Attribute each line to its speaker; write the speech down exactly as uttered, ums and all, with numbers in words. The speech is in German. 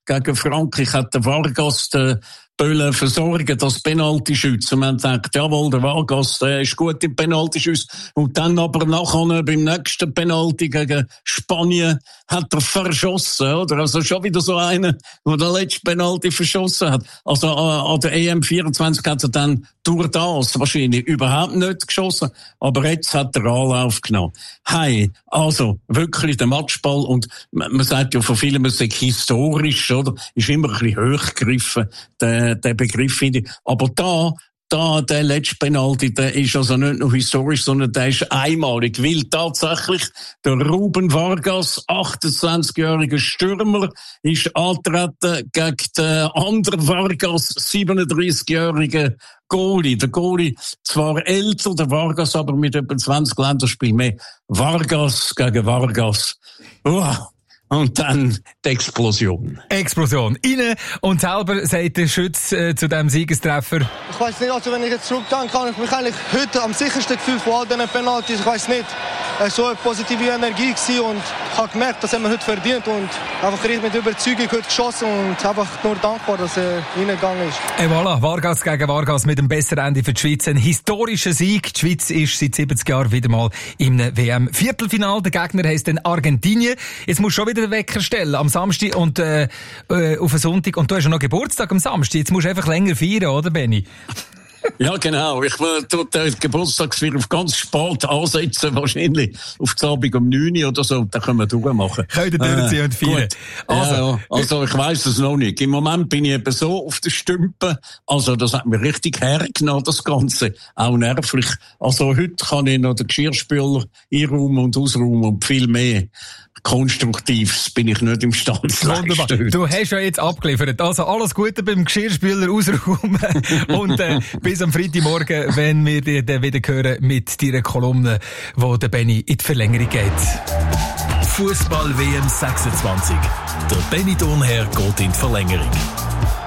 Speaker 1: gegen Frankreich hat der Vargas den Böllen versorgen, das Penaltyschütze. Man denkt, jawohl, der Vargas, der ist gut im Penaltyschütze. Und dann aber nachher beim nächsten Penalty gegen Spanien hat er verschossen, oder? Also schon wieder so einer, der den letzten Penalty verschossen hat. Also an der E M vierundzwanzig hat er dann durch das wahrscheinlich überhaupt nicht geschossen. Aber jetzt hat er Anlauf genommen. Hey, also wirklich der Matchball. Und man sagt ja von vielen, man sagt historisch, oder? Ist immer ein bisschen hochgegriffen, der, der Begriff, finde ich. Aber da, da, der letzte Penalty, der ist also nicht nur historisch, sondern der ist einmalig. Weil tatsächlich der Ruben Vargas, achtundzwanzigjähriger Stürmer, ist angetreten gegen den anderen Vargas, siebenunddreißigjährigen Goalie. Der Goalie zwar älter, der Vargas aber mit etwa zwanzig Länderspielen mehr. Vargas gegen Vargas. Uah. Und dann die Explosion.
Speaker 2: Explosion. Rein und selber sagt der Schütz äh, zu diesem Siegestreffer.
Speaker 3: Ich weiss nicht, also wenn ich jetzt zurückdenke, kann ich mich eigentlich heute am sichersten gefühlt von all diesen Penaltys. Ich weiss nicht. Es war so eine positive Energie gewesen und ich habe gemerkt, das haben wir heute verdient und einfach richtig mit Überzeugung heute geschossen und einfach nur dankbar, dass er reingegangen ist.
Speaker 2: Et voilà, Vargas gegen Vargas mit einem besseren Ende für die Schweiz. Ein historischer Sieg. Die Schweiz ist seit siebzig Jahren wieder mal im W M-Viertelfinal. Der Gegner heisst dann Argentinien. Jetzt musst du schon wieder den Wecker stellen am Samstag und äh, äh, auf den Sonntag. Und du hast ja noch Geburtstag am Samstag. Jetzt musst du einfach länger feiern, oder Benni?
Speaker 1: Ja, genau. Ich will den Geburtstagsfeier auf ganz spät ansetzen, wahrscheinlich auf die Abend um neun Uhr oder so. Da können wir durchmachen.
Speaker 2: Könnt ihr durchziehen äh, und feiern.
Speaker 1: Also, ja, also ich weiss es noch nicht. Im Moment bin ich eben so auf den Stümpen. Also das hat mir richtig hergenommen, das Ganze. Auch nervlich. Also heute kann ich noch den Geschirrspüler einräumen und ausräumen und viel mehr. Konstruktives bin ich nicht imstande zu leisten.
Speaker 2: Du hast ja jetzt abgeliefert. Also alles Gute beim Geschirrspüler ausräumen. Und äh, bis am Freitagmorgen, wenn wir dich dann wieder hören mit deiner Kolumne, wo der Benni in die Verlängerung geht.
Speaker 4: Fußball W M sechsundzwanzig. Der Benni Thurnherr geht in die Verlängerung.